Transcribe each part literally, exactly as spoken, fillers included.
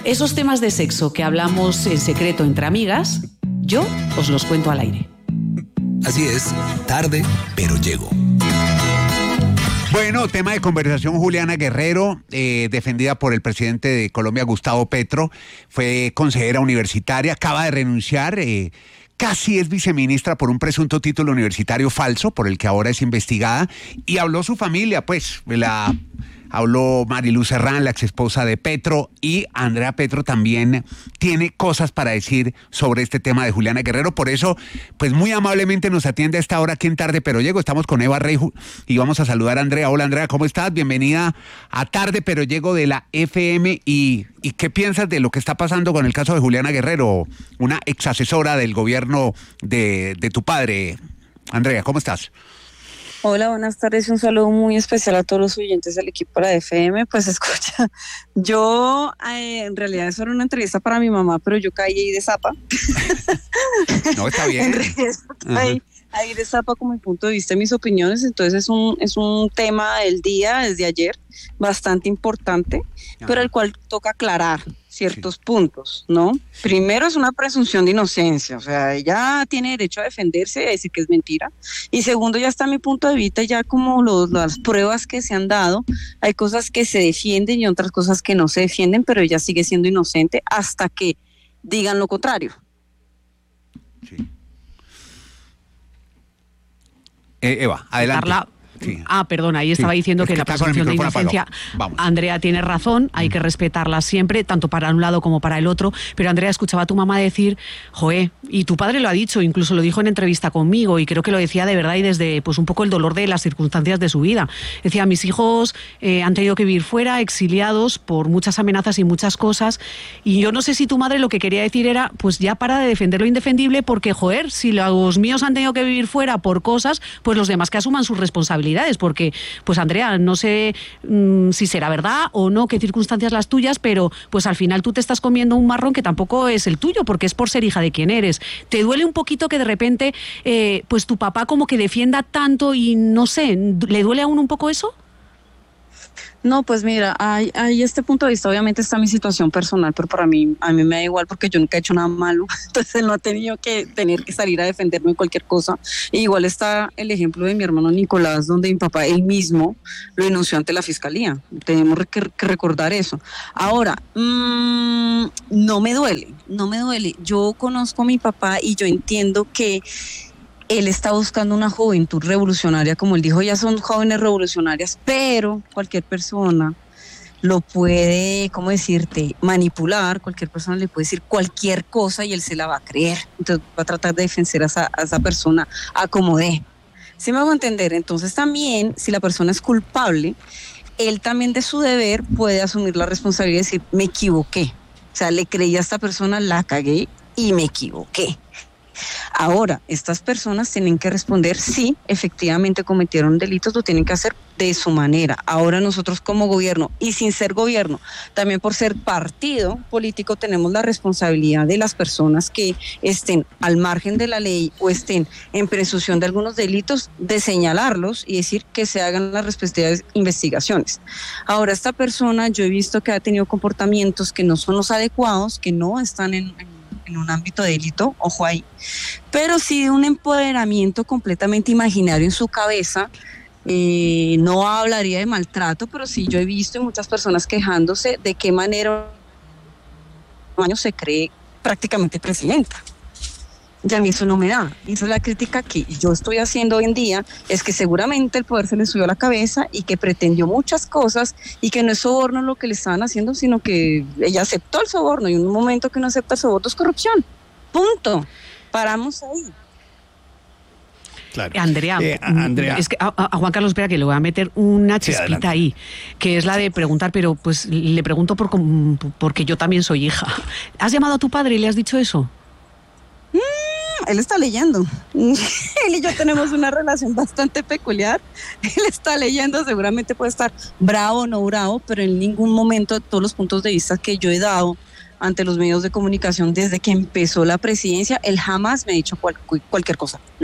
Esos temas de sexo que hablamos en secreto entre amigas, yo os los cuento al aire. Así es, tarde, pero llego. Bueno, tema de conversación, Juliana Guerrero, eh, defendida por el presidente de Colombia, Gustavo Petro, fue consejera universitaria, acaba de renunciar, eh, casi es viceministra por un presunto título universitario falso, por el que ahora es investigada, y habló su familia, pues, la... Habló Mariluz Serrán, la exesposa de Petro, y Andrea Petro también tiene cosas para decir sobre este tema de Juliana Guerrero. Por eso, pues muy amablemente nos atiende a esta hora aquí en Tarde Pero Llego. Estamos con Eva Rey y vamos a saludar a Andrea. Hola Andrea, ¿cómo estás? Bienvenida a Tarde Pero Llego de la F M. ¿Y, y qué piensas de lo que está pasando con el caso de Juliana Guerrero, una exasesora del gobierno de, de tu padre? Andrea, ¿cómo estás? Hola, buenas tardes, un saludo muy especial a todos los oyentes del equipo de la F M. Pues escucha, yo eh, en realidad eso era una entrevista para mi mamá, pero yo caí ahí de zapa. No, está bien. En realidad caí ahí de zapa con mi punto de vista y mis opiniones, entonces es un, es un tema del día, desde ayer, bastante importante, Ajá. pero el cual toca aclarar ciertos sí. puntos, ¿no? Primero es una presunción de inocencia, o sea, ella tiene derecho a defenderse y a decir que es mentira, y segundo ya está mi punto de vista, ya como los, las pruebas que se han dado, hay cosas que se defienden y otras cosas que no se defienden, pero ella sigue siendo inocente hasta que digan lo contrario. Sí. Eh, Eva, adelante. Carla. Sí. Ah, perdona, ahí estaba sí, diciendo que, que la presunción de inocencia, Andrea tiene razón, hay mm. que respetarla siempre, tanto para un lado como para el otro, pero Andrea, escuchaba a tu mamá decir, joé, y tu padre lo ha dicho, incluso lo dijo en entrevista conmigo, y creo que lo decía de verdad y desde pues un poco el dolor de las circunstancias de su vida. Decía, mis hijos eh, han tenido que vivir fuera, exiliados por muchas amenazas y muchas cosas, y yo no sé si tu madre lo que quería decir era, pues ya para de defender lo indefendible, porque joder, si los míos han tenido que vivir fuera por cosas, pues los demás que asuman sus responsabilidades. Porque, pues Andrea, no sé mmm, si será verdad o no, qué circunstancias las tuyas, pero pues al final tú te estás comiendo un marrón que tampoco es el tuyo, porque es por ser hija de quien eres. ¿Te duele un poquito que de repente, eh, pues tu papá como que defienda tanto y no sé, ¿le duele a uno un poco eso? No, pues mira, hay, hay este punto de vista, obviamente está mi situación personal, pero para mí, a mí me da igual porque yo nunca he hecho nada malo, entonces él no ha tenido que tener que salir a defenderme en cualquier cosa. E igual está el ejemplo de mi hermano Nicolás, donde mi papá él mismo lo denunció ante la fiscalía. Tenemos que, que recordar eso. Ahora, mmm, no me duele, no me duele. Yo conozco a mi papá y yo entiendo que él está buscando una juventud revolucionaria, como él dijo, ya son jóvenes revolucionarias, pero cualquier persona lo puede, ¿cómo decirte?, manipular, cualquier persona le puede decir cualquier cosa y él se la va a creer, entonces va a tratar de defender a esa, a esa persona a como dé. ¿Sí me hago entender? Entonces también, si la persona es culpable, él también de su deber puede asumir la responsabilidad y decir, me equivoqué, o sea, le creí a esta persona, la cagué y me equivoqué. Ahora, estas personas tienen que responder si efectivamente cometieron delitos, lo tienen que hacer de su manera. Ahora nosotros como gobierno, y sin ser gobierno, también por ser partido político, tenemos la responsabilidad de las personas que estén al margen de la ley o estén en presunción de algunos delitos, de señalarlos y decir que se hagan las respectivas investigaciones. Ahora, esta persona, yo he visto que ha tenido comportamientos que no son los adecuados, que no están en, en en un ámbito de delito, ojo ahí, pero sí de un empoderamiento completamente imaginario en su cabeza. Eh, no hablaría de maltrato, pero sí yo he visto muchas personas quejándose de qué manera un año se cree prácticamente presidenta. Y a mí eso no me da. Y esa es la crítica que yo estoy haciendo hoy en día, es que seguramente el poder se le subió a la cabeza y que pretendió muchas cosas y que no es soborno lo que le estaban haciendo, sino que ella aceptó el soborno y en un momento que uno acepta el soborno es corrupción. Punto. Paramos ahí. Claro. Andrea, eh, Andrea, es que a, a Juan Carlos, espera que le voy a meter una chispita sí, ahí, que es la de preguntar, pero pues le pregunto por, porque yo también soy hija. ¿Has llamado a tu padre y le has dicho eso? Mm, él está leyendo. Él y yo tenemos una relación bastante peculiar. Él está leyendo, seguramente puede estar bravo o no bravo, pero en ningún momento todos los puntos de vista que yo he dado ante los medios de comunicación desde que empezó la presidencia, él jamás me ha dicho cual, cualquier cosa, nada.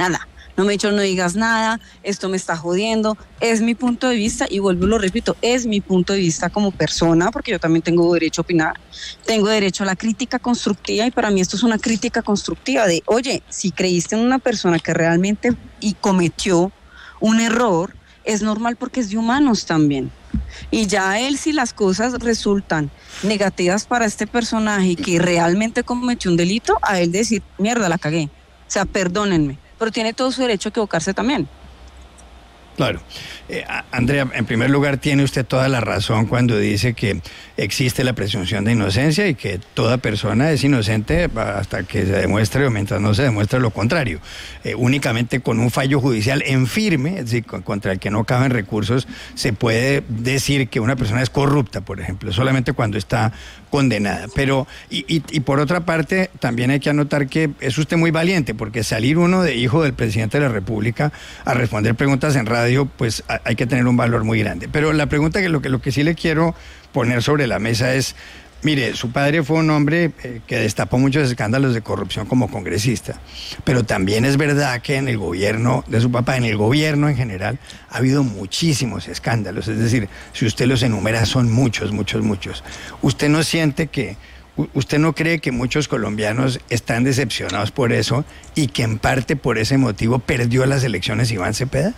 No me ha dicho no digas nada, esto me está jodiendo. Es mi punto de vista y vuelvo y lo repito, es mi punto de vista como persona, porque yo también tengo derecho a opinar, tengo derecho a la crítica constructiva y para mí esto es una crítica constructiva de, oye, si creíste en una persona que realmente y cometió un error, es normal porque es de humanos también. Y ya él, si las cosas resultan negativas para este personaje que realmente cometió un delito, a él decir, mierda, la cagué. O sea, perdónenme. Pero tiene todo su derecho a equivocarse también. Claro. Eh, Andrea, en primer lugar, tiene usted toda la razón cuando dice que existe la presunción de inocencia y que toda persona es inocente hasta que se demuestre o mientras no se demuestre lo contrario. Eh, únicamente con un fallo judicial en firme, es decir, contra el que no caben recursos, se puede decir que una persona es corrupta, por ejemplo, solamente cuando está condenada. Pero, y, y, y por otra parte, también hay que anotar que es usted muy valiente, porque salir uno de hijo del presidente de la República a responder preguntas en radio, pues hay que tener un valor muy grande. Pero la pregunta que lo que, lo que sí le quiero poner sobre la mesa es, mire, su padre fue un hombre eh, que destapó muchos escándalos de corrupción como congresista, pero también es verdad que en el gobierno de su papá, en el gobierno en general, ha habido muchísimos escándalos, es decir, si usted los enumera son muchos, muchos, muchos. ¿Usted no siente que, usted no cree que muchos colombianos están decepcionados por eso y que en parte por ese motivo perdió las elecciones Iván Cepeda?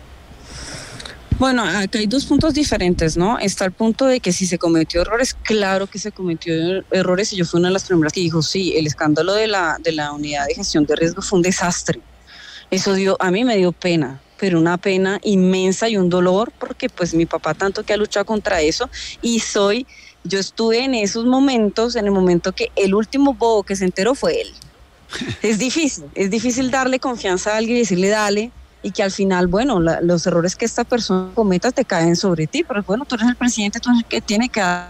Bueno, acá hay dos puntos diferentes, ¿no? Está el punto de que si se cometió errores, claro que se cometió errores y yo fui una de las primeras que dijo, sí, el escándalo de la, de la unidad de gestión de riesgo fue un desastre. Eso dio, a mí me dio pena, pero una pena inmensa y un dolor porque pues mi papá tanto que ha luchado contra eso y soy, yo estuve en esos momentos, en el momento que el último bobo que se enteró fue él. Es difícil, es difícil darle confianza a alguien y decirle dale, y que al final, bueno, la, los errores que esta persona cometa te caen sobre ti, pero bueno, tú eres el presidente, tú eres el que tiene que dar.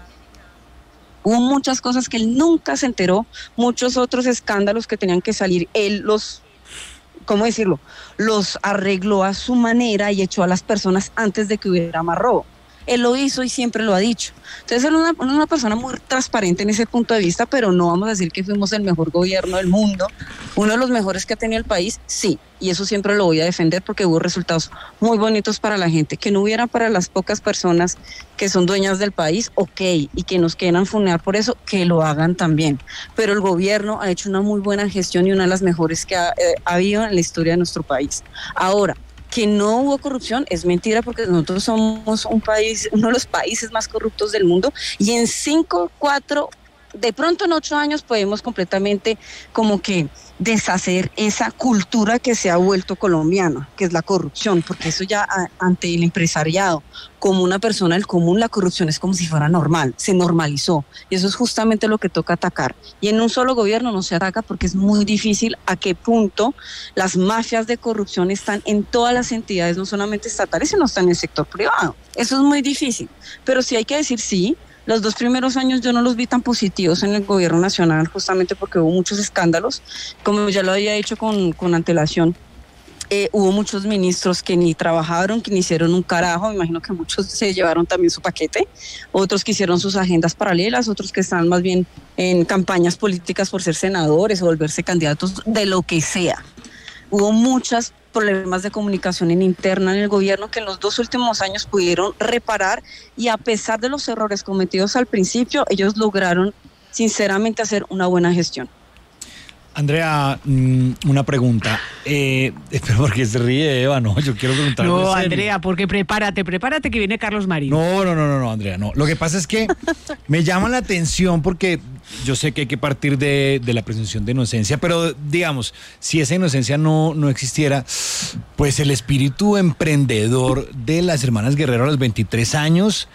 Hubo muchas cosas que él nunca se enteró, muchos otros escándalos que tenían que salir, él los, ¿cómo decirlo? Los arregló a su manera y echó a las personas antes de que hubiera más robo. Él lo hizo y siempre lo ha dicho. Entonces él es una, una persona muy transparente en ese punto de vista, pero no vamos a decir que fuimos el mejor gobierno del mundo, uno de los mejores que ha tenido el país, sí, y eso siempre lo voy a defender porque hubo resultados muy bonitos para la gente, que no hubiera para las pocas personas que son dueñas del país, ok, y que nos quieran funear por eso, que lo hagan también. Pero el gobierno ha hecho una muy buena gestión y una de las mejores que ha, eh, ha habido en la historia de nuestro país. Ahora, que no hubo corrupción es mentira porque nosotros somos un país, uno de los países más corruptos del mundo y en cinco, cuatro, de pronto en ocho años podemos completamente como que deshacer esa cultura que se ha vuelto colombiana, que es la corrupción, porque eso ya a, ante el empresariado, como una persona del común, la corrupción es como si fuera normal, se normalizó, y eso es justamente lo que toca atacar. Y en un solo gobierno no se ataca porque es muy difícil a qué punto las mafias de corrupción están en todas las entidades, no solamente estatales, sino están en el sector privado. Eso es muy difícil, pero sí hay que decir sí. Los dos primeros años yo no los vi tan positivos en el gobierno nacional, justamente porque hubo muchos escándalos, como ya lo había hecho con, con antelación. Eh, hubo muchos ministros que ni trabajaron, que ni hicieron un carajo, me imagino que muchos se llevaron también su paquete, otros que hicieron sus agendas paralelas, otros que están más bien en campañas políticas por ser senadores o volverse candidatos, de lo que sea. Hubo muchas problemas de comunicación en interna en el gobierno que en los dos últimos años pudieron reparar y a pesar de los errores cometidos al principio, ellos lograron sinceramente hacer una buena gestión. Andrea, una pregunta. Eh, pero ¿por qué se ríe Eva? No, yo quiero preguntarle. No, Andrea, porque prepárate, prepárate que viene Carlos Marín. No, no, no, no, no, Andrea, no. Lo que pasa es que me llama la atención porque yo sé que hay que partir de, de la presunción de inocencia, pero digamos, si esa inocencia no, no existiera, pues el espíritu emprendedor de las hermanas Guerrero a los veintitrés años,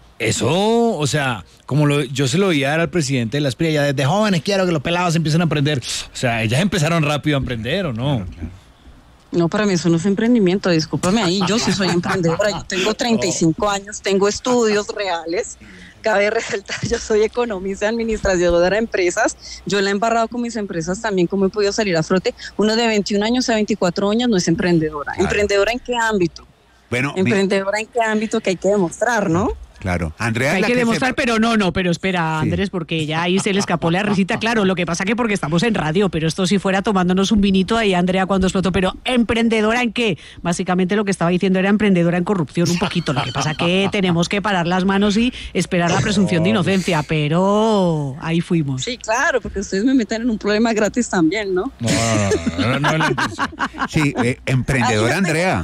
eso, o sea, como lo, yo se lo oía al presidente de las P R I, ya desde jóvenes quiero que los pelados empiecen a aprender. O sea, ellas empezaron rápido a emprender, ¿o no? Claro, claro. No, para mí eso no es emprendimiento, discúlpame ahí, yo sí soy emprendedora, yo tengo treinta y cinco años, tengo estudios reales, cabe resaltar, yo soy economista de administración de empresas, yo la he embarrado con mis empresas también, como he podido salir a flote, uno de veintiún años a veinticuatro años no es emprendedora, claro. ¿Emprendedora en qué ámbito? Bueno, emprendedora mi... en qué ámbito que hay que demostrar, ¿no? Claro. Andrea, hay la que, que demostrar, se... pero no, no, pero espera, Andrés, sí. Porque ya ahí se le escapó la risita. Claro, lo que pasa que porque estamos en radio, pero esto si fuera tomándonos un vinito ahí, Andrea, cuando explotó. Pero ¿emprendedora en qué? Básicamente lo que estaba diciendo era emprendedora en corrupción un poquito. Lo que pasa que tenemos que parar las manos y esperar la presunción de inocencia, pero ahí fuimos. Sí, claro, porque ustedes me meten en un problema gratis también, ¿no? No, no, no, no, no, no. Sí, eh, emprendedora Ay, Andrea.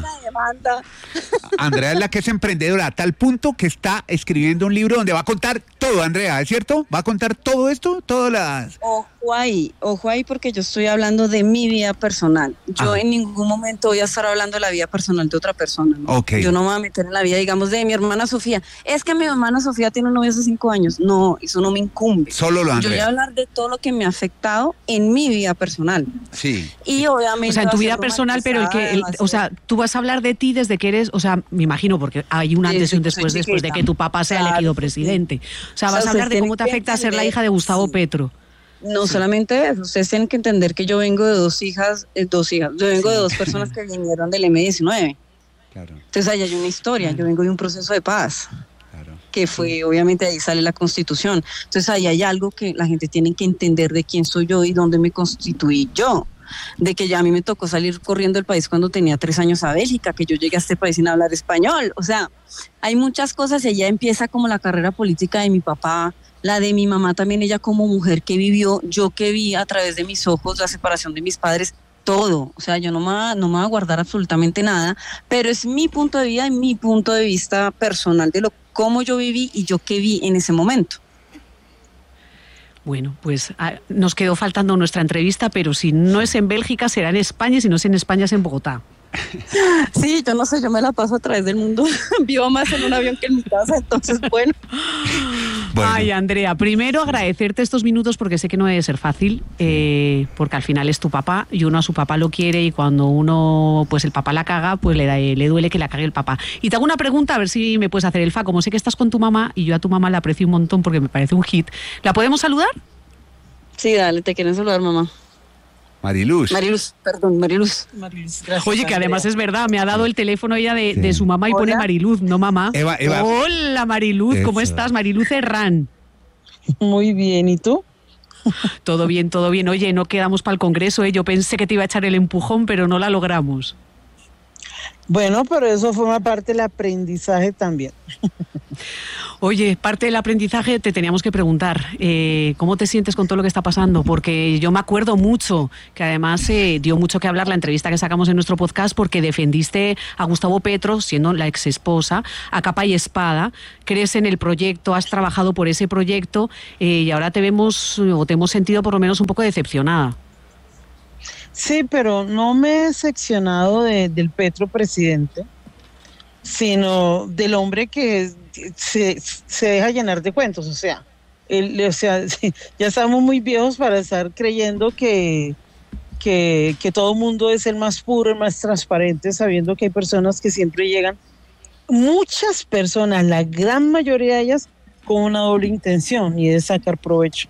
Andrea es la que es emprendedora a tal punto que está escribiendo un libro donde va a contar todo, Andrea, ¿es cierto? ¿Va a contar todo esto? Todas las... Ojo ahí, ojo ahí porque yo estoy hablando de mi vida personal. Yo Ajá. en ningún momento voy a estar hablando de la vida personal de otra persona, ¿no? Okay. Yo no me voy a meter en la vida, digamos, de mi hermana Sofía. Es que mi hermana Sofía tiene un novio hace cinco años. No, eso no me incumbe. Solo lo Andrea. Yo voy a hablar de todo lo que me ha afectado en mi vida personal. Sí. Y obviamente... O sea, en tu vida personal, pero el que, el, o sea, tú vas a hablar de ti desde que eres, o sea, me imagino, porque hay un antes y un después, después de que tu papá sea claro, elegido presidente. O sea, vas o sea, a hablar de cómo te afecta ser la hija de Gustavo sí. Petro. No sí. solamente eso, ustedes tienen que entender que yo vengo de dos hijas, eh, dos hijas, yo vengo sí. de dos personas que vinieron del eme diecinueve. Claro. Entonces ahí hay una historia, claro. Yo vengo de un proceso de paz. Claro. Que fue, sí. Obviamente ahí sale la Constitución. Entonces ahí hay algo que la gente tiene que entender de quién soy yo y dónde me constituí yo. De que ya a mí me tocó salir corriendo del país cuando tenía tres años a Bélgica, que yo llegué a este país sin hablar español. O sea, hay muchas cosas y allá empieza como la carrera política de mi papá, la de mi mamá también, ella como mujer que vivió, yo que vi a través de mis ojos la separación de mis padres, todo. O sea, yo no me, va, no me voy a guardar absolutamente nada, pero es mi punto de vida y mi punto de vista personal de lo cómo yo viví y yo que vi en ese momento. Bueno, pues a, nos quedó faltando nuestra entrevista, pero si no es en Bélgica será en España y si no es en España es en Bogotá. Sí, yo no sé, yo me la paso a través del mundo. Vivo más en un avión que en mi casa, entonces bueno. bueno. Ay, Andrea, primero agradecerte estos minutos porque sé que no debe ser fácil, eh, porque al final es tu papá y uno a su papá lo quiere y cuando uno, pues el papá la caga, pues le, da, le duele que la cague el papá. Y te hago una pregunta, a ver si me puedes hacer el fa. Como sé que estás con tu mamá y yo a tu mamá la aprecio un montón porque me parece un hit, ¿la podemos saludar? Sí, dale, te quieren saludar, mamá. Mariluz. Mariluz, perdón, Mariluz. Mariluz gracias, Oye, que Andrea. Además es verdad, me ha dado el teléfono ella de, sí. de su mamá y Hola. Pone Mariluz, no mamá. Eva, Eva. Hola, Mariluz, Eso. ¿Cómo estás? Mariluz Herrán. Muy bien, ¿y tú? Todo bien, todo bien. Oye, no quedamos para el Congreso, ¿eh? Yo pensé que te iba a echar el empujón, pero no la logramos. Bueno, pero eso forma parte del aprendizaje también. Oye, parte del aprendizaje te teníamos que preguntar, eh, ¿cómo te sientes con todo lo que está pasando? Porque yo me acuerdo mucho, que además eh, dio mucho que hablar la entrevista que sacamos en nuestro podcast porque defendiste a Gustavo Petro, siendo la ex esposa, a capa y espada, crees en el proyecto, has trabajado por ese proyecto eh, y ahora te vemos, o te hemos sentido por lo menos un poco decepcionada. Sí, pero no me he decepcionado de, del Petro presidente, sino del hombre que se, se deja llenar de cuentos, o sea, él, o sea, ya estamos muy viejos para estar creyendo que, que, que todo el mundo es el más puro, el más transparente, sabiendo que hay personas que siempre llegan, muchas personas, la gran mayoría de ellas, con una doble intención y es sacar provecho.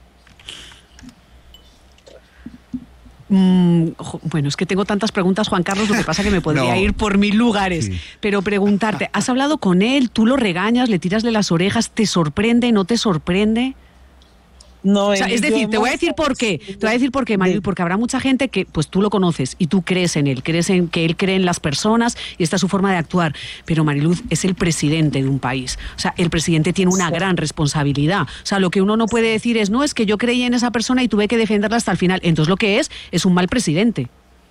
Mm, bueno, es que tengo tantas preguntas, Juan Carlos, lo que pasa es que me podría no. ir por mil lugares, sí. Pero preguntarte, ¿has hablado con él? ¿Tú lo regañas, le tiras de las orejas? ¿Te sorprende, no te sorprende? No, o sea, es decir, te voy a decir por qué, te voy a decir por qué, Mariluz, porque habrá mucha gente que, pues tú lo conoces y tú crees en él, crees en que él cree en las personas y esta es su forma de actuar, pero Mariluz es el presidente de un país, o sea, el presidente tiene una sí. gran responsabilidad, o sea, lo que uno no puede decir es, no, es que yo creí en esa persona y tuve que defenderla hasta el final, entonces lo que es, es un mal presidente.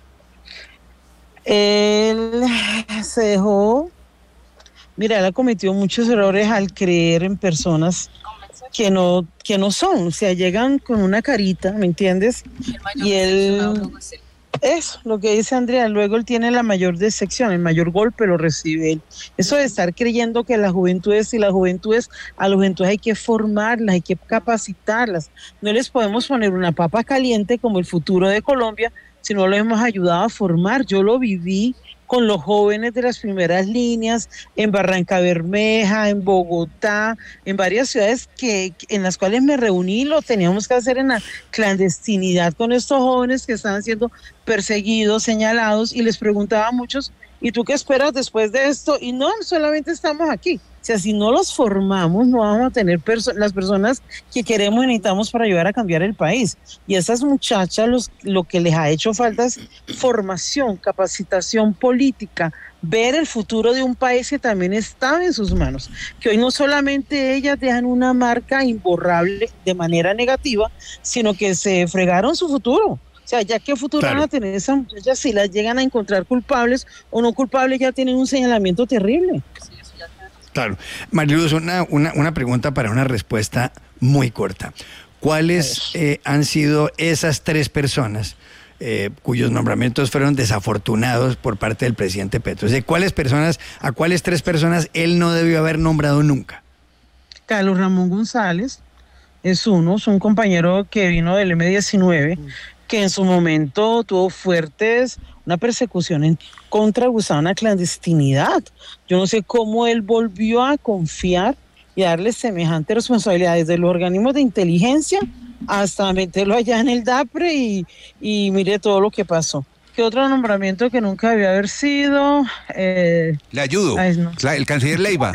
Él se dejó, mira, él ha cometido muchos errores al creer en personas que no, que no son, o sea, llegan con una carita, ¿me entiendes? Y él, eso, lo que dice Andrea, luego él tiene la mayor decepción, el mayor golpe lo recibe él. Eso de estar creyendo que las juventudes y las juventudes, a las juventudes hay que formarlas, hay que capacitarlas, no les podemos poner una papa caliente como el futuro de Colombia, si no lo hemos ayudado a formar. Yo lo viví con los jóvenes de las primeras líneas, en Barranca Bermeja, en Bogotá, en varias ciudades que, en las cuales me reuní, lo teníamos que hacer en la clandestinidad con estos jóvenes que estaban siendo perseguidos, señalados, y les preguntaba a muchos, ¿y tú qué esperas después de esto? Y no, solamente estamos aquí, O sea, si no los formamos, no vamos a tener perso- las personas que queremos y necesitamos para ayudar a cambiar el país. Y a esas muchachas los, lo que les ha hecho falta es formación, capacitación política, ver el futuro de un país que también está en sus manos. Que hoy no solamente ellas dejan una marca imborrable de manera negativa, sino que se fregaron su futuro. O sea, ya qué futuro Claro. van a tener esas muchachas si las llegan a encontrar culpables o no culpables, ya tienen un señalamiento terrible. Claro. Mariluz, una, una, una pregunta para una respuesta muy corta. ¿Cuáles eh, han sido esas tres personas eh, cuyos nombramientos fueron desafortunados por parte del presidente Petro? Es decir, ¿cuáles personas, a cuáles tres personas él no debió haber nombrado nunca? Carlos Ramón González es uno, es un compañero que vino del eme diecinueve, que en su momento tuvo fuertes, una persecución en contra de Gustavo, una clandestinidad. Yo no sé cómo él volvió a confiar y darle semejante responsabilidad desde los organismos de inteligencia hasta meterlo allá en el DAPRE y, y mire todo lo que pasó. ¿Qué otro nombramiento que nunca había haber sido? Eh, Le ayudo. Ay, no. La- el canciller Leiva.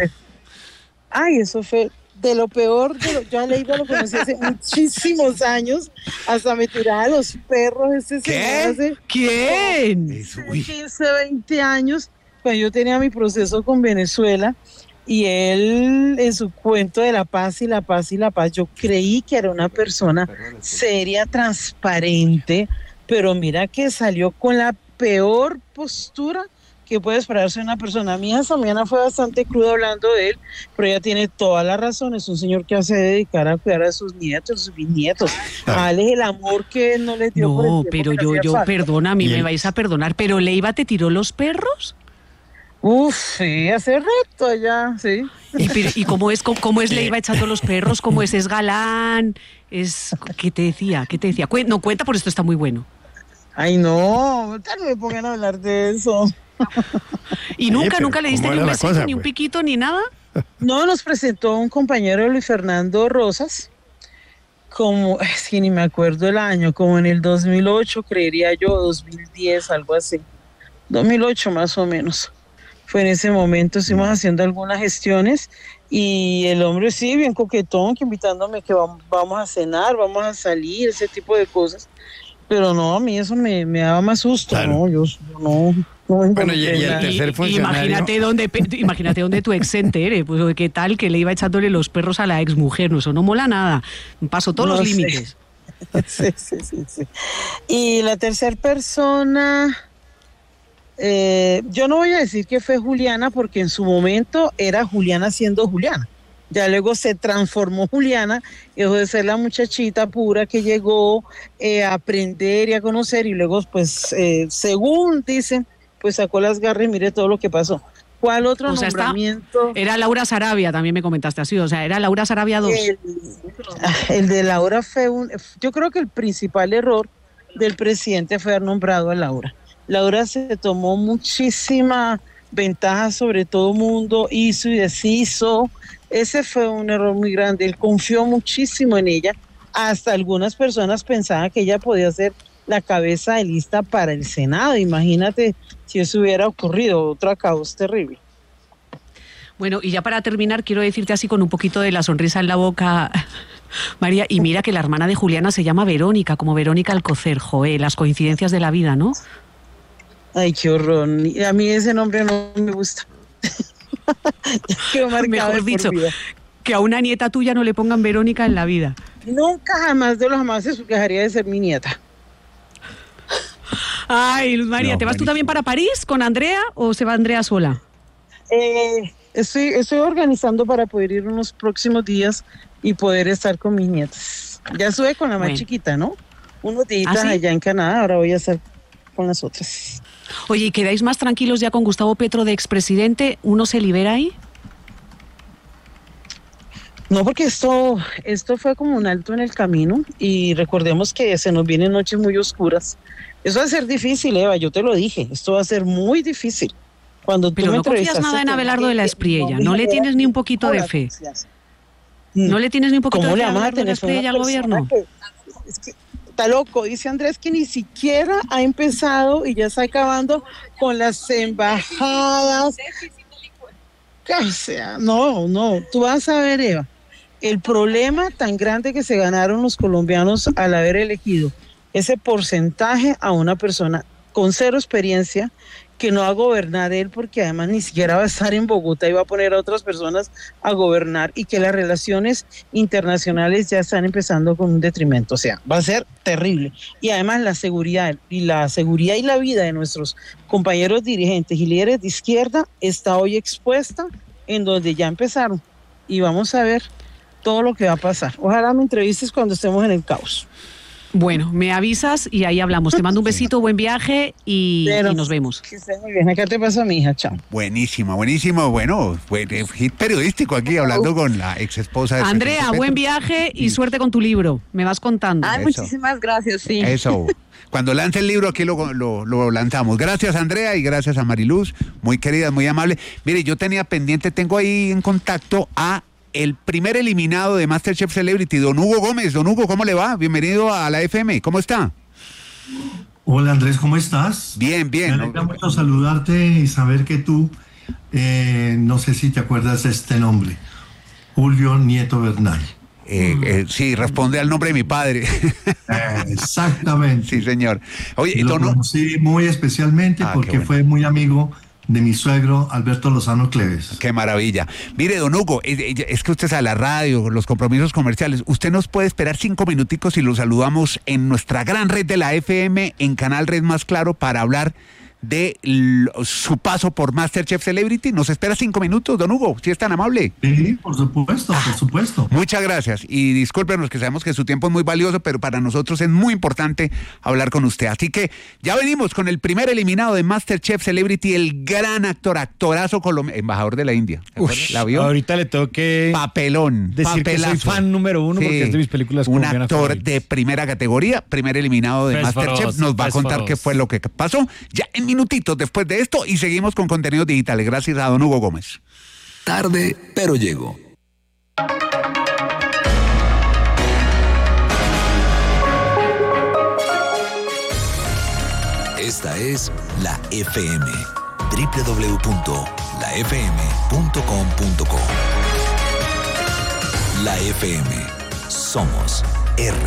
Ay, eso fue de lo peor. De lo, yo a Leiva lo conocí hace muchísimos años. Hasta me tiraba a los perros. Ese ¿Qué? señor hace ¿Quién? Eso, uy. quince, veinte años, cuando yo tenía mi proceso con Venezuela. Y él, en su cuento de la paz y la paz y la paz, yo creí que era una persona seria, transparente, pero mira que salió con la peor postura que puede esperarse una persona. Mi hija Samiana fue bastante cruda hablando de él, pero ella tiene toda la razón. Es un señor que hace dedicar a cuidar a sus nietos, sus bisnietos, a darles el amor que él no les dio. por el No, tiempo pero que le yo, hacía yo, falta. perdona, a mí Y me él- vais a perdonar, pero Leiva te tiró los perros. Uf, sí, hace reto ya, sí. ¿Y, pero- y cómo es, cómo, cómo es Leiva echando los perros? ¿Cómo es? ¿Es galán? Es, ¿qué te decía? ¿Qué te decía? Cuen- no, cuenta, por esto está muy bueno. Ay, no, tal vez me pongan a hablar de eso. ¿Y nunca, pero nunca le diste ¿cómo ni era un la besito, cosa, ni un pues? piquito, ni nada? No, nos presentó un compañero Luis Fernando Rosas, como, es que ni me acuerdo el año, como en el dos mil ocho, creería yo, dos mil diez, algo así. dos mil ocho más o menos. Fue en ese momento, estuvimos haciendo algunas gestiones y el hombre sí, bien coquetón, que invitándome que vam- vamos a cenar, vamos a salir, ese tipo de cosas. Pero no, a mí eso me, me daba más susto, Claro. ¿no? Yo, yo no, no me Bueno, y- involucré y en el nada. tercer Y- funcionario. Imagínate dónde, pe- imagínate dónde tu ex se entere, pues qué tal que le iba echándole los perros a la ex mujer, no, eso no mola nada, pasó todos No los sé. límites. Sí, sí, sí, sí. Y la tercera persona, eh, yo no voy a decir que fue Juliana porque en su momento era Juliana siendo Juliana. Ya luego se transformó Juliana, dejó de ser la muchachita pura que llegó eh, a aprender y a conocer y luego pues eh, según dicen, pues sacó las garras y mire todo lo que pasó. ¿Cuál otro O sea, está- nombramiento? Era Laura Sarabia, también me comentaste así, o sea, era Laura Sarabia dos. El, el de Laura fue un, yo creo que el principal error del presidente fue haber nombrado a Laura. Laura se tomó muchísima ventaja sobre todo mundo, hizo y deshizo. Ese fue un error muy grande. Él confió muchísimo en ella. Hasta algunas personas pensaban que ella podía ser la cabeza de lista para el Senado. Imagínate si eso hubiera ocurrido, otro caos terrible. Bueno, y ya para terminar, quiero decirte así con un poquito de la sonrisa en la boca, María, y mira que la hermana de Juliana se llama Verónica, como Verónica Alcocer, joé, las coincidencias de la vida, ¿no? Ay, qué horror. Ni- A mí ese nombre no me gusta. Quedó marcado de Mejor por dicho, vida. que a una nieta tuya no le pongan Verónica en la vida. Nunca jamás de los jamás se dejaría de ser mi nieta. Ay, Luz María, No, ¿te vas tú buenísimo. también para París con Andrea o se va Andrea sola? Eh, estoy, estoy organizando para poder ir unos próximos días y poder estar con mis nietas. Ya estuve con la más Bueno. chiquita, ¿no? Unos días ¿Ah, sí? allá en Canadá, ahora voy a estar con las otras. Oye, ¿y quedáis más tranquilos ya con Gustavo Petro de expresidente? ¿Uno se libera ahí? No, porque esto, esto fue como un alto en el camino y recordemos que se nos vienen noches muy oscuras. Eso va a ser difícil, Eva, yo te lo dije, esto va a ser muy difícil. Cuando tú Pero me no confías entrevistaste, nada en te Abelardo de la dije, Espriella, me no le genera tienes ni un poquito de ninguna fe. confianza. ¿No le tienes ni un poquito ¿Cómo de le fe a vamos a Abelardo de la tener con una Espriella al persona gobierno? que- es que está loco? Dice Andrés que ni siquiera ha empezado y ya está acabando con las embajadas. O sea, no, no, tú vas a ver, Eva, el problema tan grande que se ganaron los colombianos al haber elegido ese porcentaje a una persona con cero experiencia, que no va a gobernar él, porque además ni siquiera va a estar en Bogotá y va a poner a otras personas a gobernar, y que las relaciones internacionales ya están empezando con un detrimento. O sea, va a ser terrible. Y además la seguridad y la seguridad y la vida de nuestros compañeros dirigentes y líderes de izquierda está hoy expuesta en donde ya empezaron. Y vamos a ver todo lo que va a pasar. Ojalá me entrevistes cuando estemos en el caos. Bueno, me avisas y ahí hablamos. Te mando un besito, buen viaje y, y nos vemos. Que estés muy bien. Acá te pasa, mi hija. Chao. Buenísimo, buenísimo. Bueno, fue hit periodístico aquí hablando con la ex esposa de Andrea, buen viaje y suerte con tu libro. Me vas contando. Ay, Eso. muchísimas gracias, sí. Eso. Cuando lance el libro aquí lo, lo, lo lanzamos. Gracias, Andrea, y gracias a Mariluz. Muy querida, muy amable. Mire, yo tenía pendiente, tengo ahí en contacto a el primer eliminado de MasterChef Celebrity, don Hugo Gómez. Don Hugo, ¿cómo le va? Bienvenido a la F M. ¿Cómo está? Hola, Andrés, ¿cómo estás? Bien, bien. Me alegra mucho saludarte y saber que tú, eh, no sé si te acuerdas de este nombre, Julio Nieto Bernal. Eh, eh, sí, responde al nombre de mi padre. Eh, exactamente. Sí, señor. Oye, Lo don... conocí muy especialmente ah, porque bueno. fue muy amigo de mi suegro Alberto Lozano Cleves. Qué maravilla. Mire, don Hugo, es que usted es a la radio, los compromisos comerciales. Usted nos puede esperar cinco minuticos y lo saludamos en nuestra gran red de la F M, en Canal Red Más Claro, para hablar de su paso por MasterChef Celebrity. ¿Nos espera cinco minutos, don Hugo? Si es tan amable. Sí, por supuesto, por supuesto. Muchas gracias. Y discúlpenos que sabemos que su tiempo es muy valioso, pero para nosotros es muy importante hablar con usted. Así que ya venimos con el primer eliminado de MasterChef Celebrity, el gran actor, actorazo colombiano, embajador de la India. Uf, ¿la vio? Ahorita le tengo que papelón, decir papelazo. Que soy fan número uno, sí, porque es de mis películas colombianas. Un actor favoritas. De primera categoría, primer eliminado de Best MasterChef. Nos va a contar qué fue lo que pasó. Ya en minutitos después de esto y seguimos con contenidos digitales. Gracias a don Hugo Gómez. Tarde, pero llego. Esta es la F M. doble u doble u doble u punto la f m punto com punto co. La F M. Somos R.